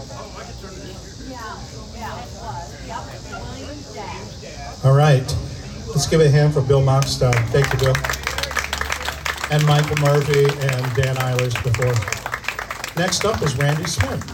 All right. Let's give a hand for Bill Mockstone. Thank you, Bill. And Michael Murphy and Dan Eilers before. Next up is Randy Smith.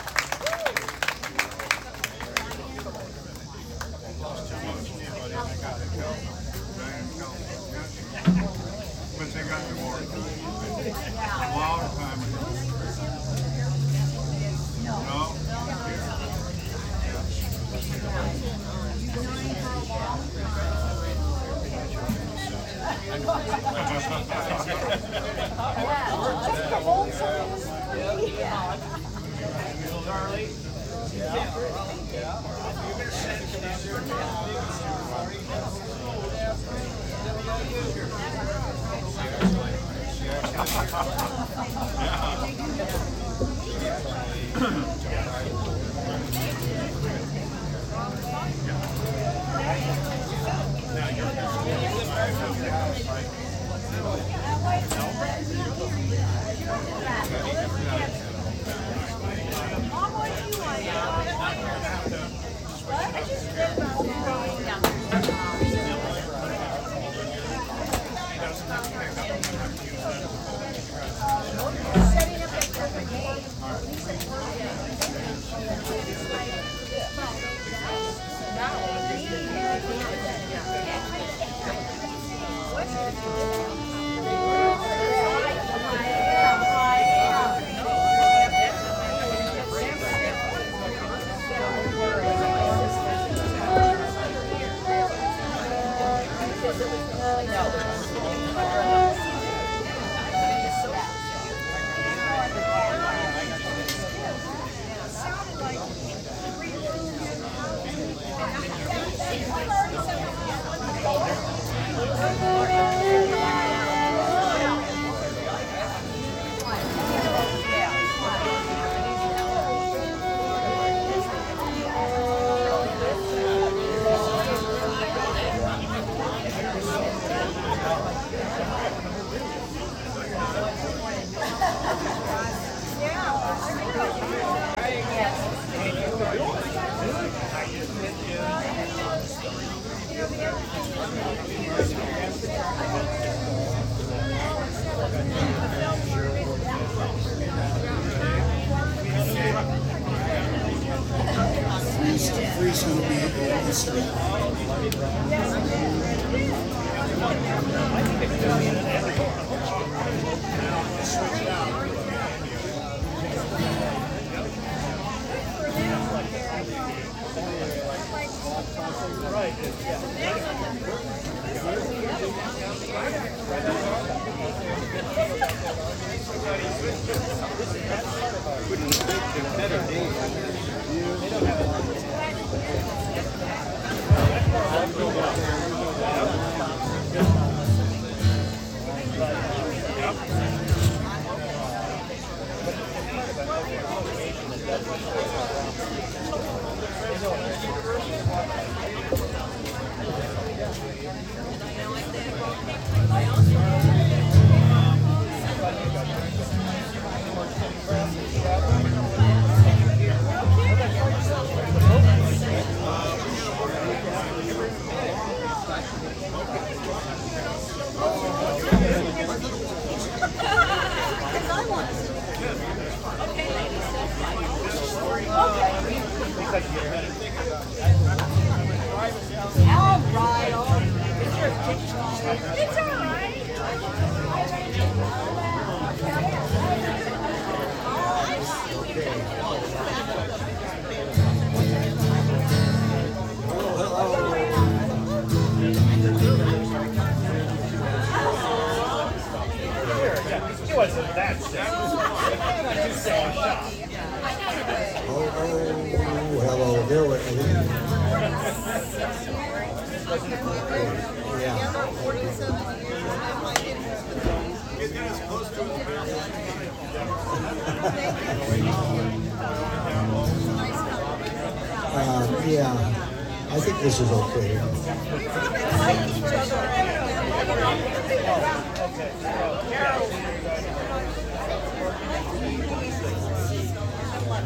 Yeah, I think this is okay.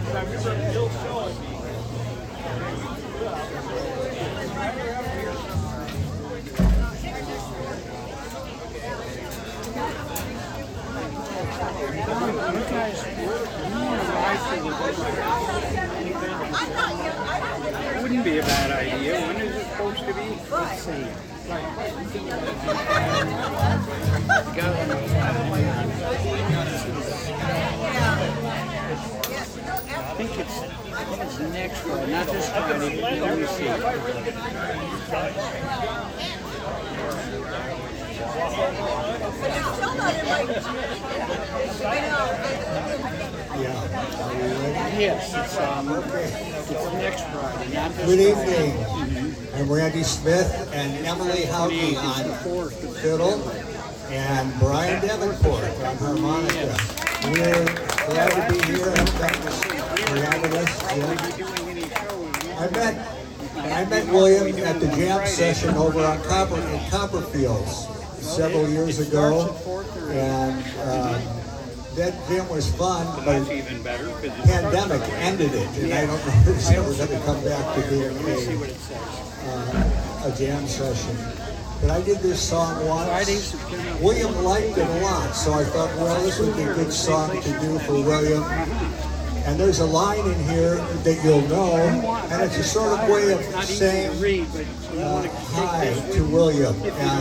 Wouldn't be a bad idea. When is it supposed to be? Let's see. I think it's next Friday, not this Friday. Let me see. Yeah. Are you ready? Yes, it's next Friday, not this Good Friday. evening. I'm Randy Smith and Emily Houghton on fiddle and Brian Davenport on harmonica. We're glad to be here. Thanks for having us. Yeah. I met William at the jam session over on Copperfields several years ago, and that jam was fun, but the pandemic ended it, and I don't know if it's ever going to come back to being a jam session. But I did this song once. William liked it a lot, so I thought, well, this would be a good song to do for William. And there's a line in here that you'll know, and it's a sort of way of saying hi to William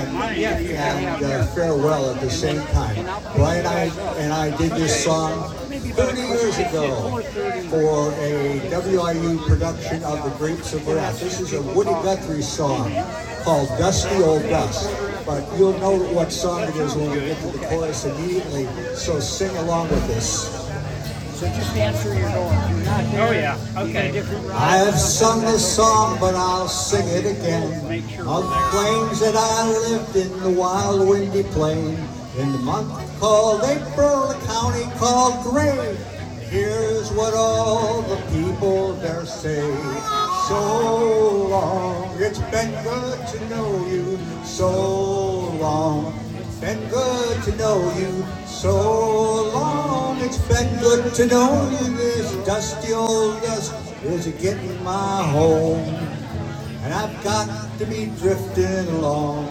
and farewell at the same time. Brian and I did this song 30 years ago for a WIU production of The Grapes of Wrath. This is a Woody Guthrie song called Dusty Old Dust, but you'll know what song it is when we get to the chorus immediately, so sing along with this. So just answer your door. You're not there. Oh yeah, okay. I've sung this song, but I'll sing it again. Of plains that I lived in, the wild windy plain, in the month called April, the county called Gray. Here's what all the people there say. So long, it's been good to know you. So long, it's been good to know you. So long, it's been good to know you. This dusty old dust is getting my home, and I've got to be drifting along.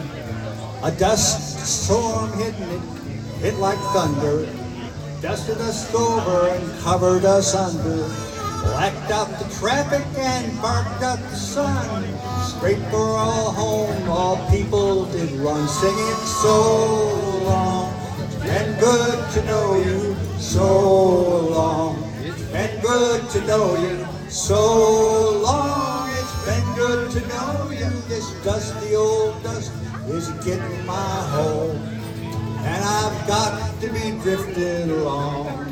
A dust storm hit like thunder, dusted us over and covered us under, blacked out the traffic and barked out the sun. Straight for all home, all people did run, singing so long. Been good to know you, so long. It's been good to know you, so long. It's been good to know you. This dusty old dust is getting my home, and I've got to be drifting along.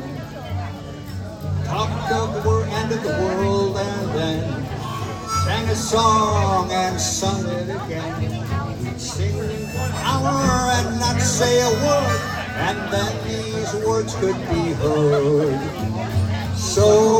Talked of the end of the world and then sang a song and sung it again. We'd sing for an hour and not say a word, and then these words could be heard. So